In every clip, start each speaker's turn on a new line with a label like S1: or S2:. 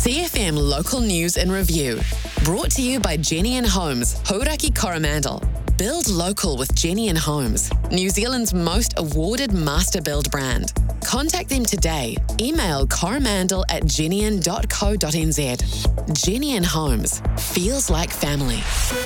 S1: CFM Local News and Review. Brought to you by Jenny & Homes, Hauraki Coromandel. Build local with Jenny & Homes, New Zealand's most awarded master build brand. Contact them today. Email coromandel@jennian.co.nz. Jenny & Homes. Feels like family.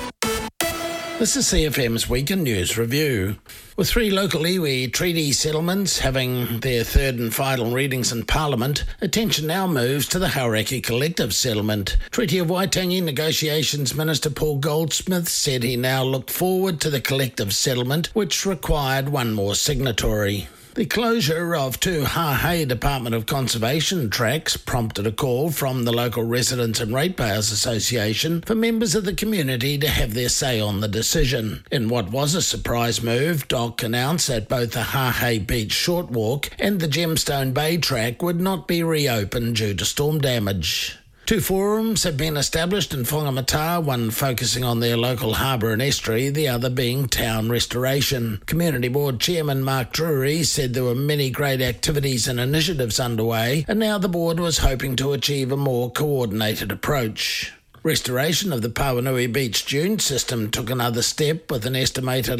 S2: This is CFM's Weekend News Review. With 3 local iwi treaty settlements having their third and final readings in Parliament, attention now moves to the Hauraki Collective settlement. Treaty of Waitangi Negotiations Minister Paul Goldsmith said he now looked forward to the collective settlement, which required one more signatory. The closure of 2 Hahei Department of Conservation tracks prompted a call from the local Residents and Ratepayers Association for members of the community to have their say on the decision. In what was a surprise move, DOC announced that both the Hahei Beach Short Walk and the Gemstone Bay track would not be reopened due to storm damage. 2 forums have been established in Whangamata, one focusing on their local harbour and estuary, the other being town restoration. Community Board Chairman Mark Drury said there were many great activities and initiatives underway, and now the board was hoping to achieve a more coordinated approach. Restoration of the Pawanui Beach dune system took another step with an estimated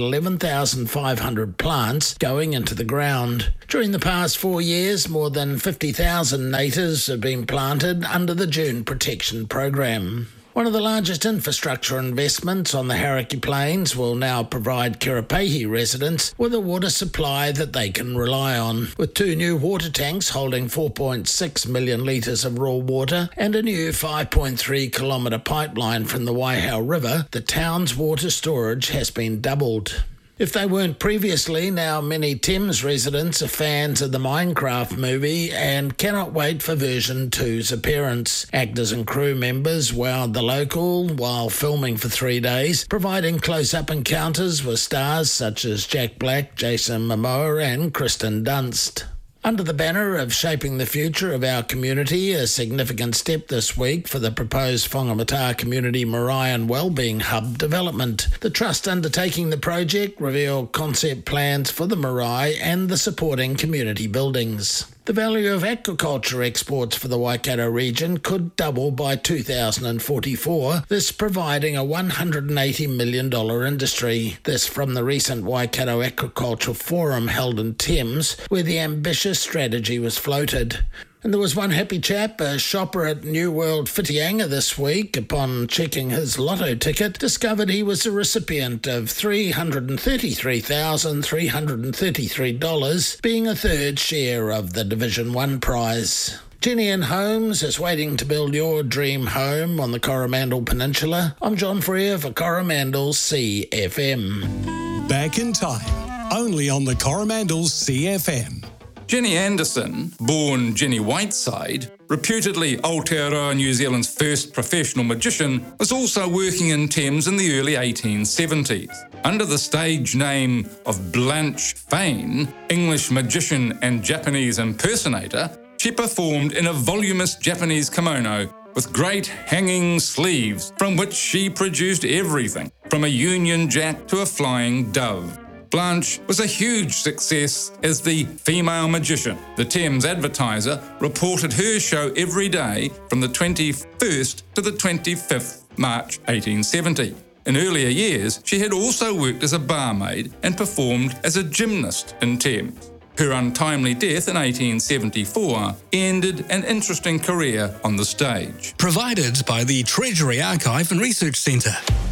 S2: 11,500 plants going into the ground. During the past 4 years, more than 50,000 natives have been planted under the Dune Protection Program. One of the largest infrastructure investments on the Hauraki Plains will now provide Kirapehi residents with a water supply that they can rely on. With 2 new water tanks holding 4.6 million litres of raw water and a new 5.3 kilometre pipeline from the Waihau River, the town's water storage has been doubled. If they weren't previously, now many Thames residents are fans of the Minecraft movie and cannot wait for version 2's appearance. Actors and crew members wowed the local while filming for 3 days, providing close-up encounters with stars such as Jack Black, Jason Momoa and Kristen Dunst. Under the banner of shaping the future of our community, a significant step this week for the proposed Whangamata Community Marae and Wellbeing Hub development. The trust undertaking the project revealed concept plans for the marae and the supporting community buildings. The value of aquaculture exports for the Waikato region could double by 2044, this providing a $180 million industry. This from the recent Waikato Aquaculture Forum held in Thames, where the ambitious strategy was floated. And there was one happy chap, a shopper at New World Whitianga this week, upon checking his lotto ticket, discovered he was the recipient of $333,333, being a third share of the Division 1 prize. Jenny & Homes is waiting to build your dream home on the Coromandel Peninsula. I'm John Freer for Coromandel CFM.
S3: Back in time, only on the Coromandel CFM.
S4: Jenny Anderson, born Jenny Whiteside, reputedly Aotearoa New Zealand's first professional magician, was also working in Thames in the early 1870s. Under the stage name of Blanche Fane, English magician and Japanese impersonator, she performed in a voluminous Japanese kimono with great hanging sleeves from which she produced everything, from a Union Jack to a flying dove. Blanche was a huge success as the female magician. The Thames Advertiser reported her show every day from the 21st to the 25th March 1870. In earlier years, she had also worked as a barmaid and performed as a gymnast in Thames. Her untimely death in 1874 ended an interesting career on the stage.
S3: Provided by the Treasury Archive and Research Centre.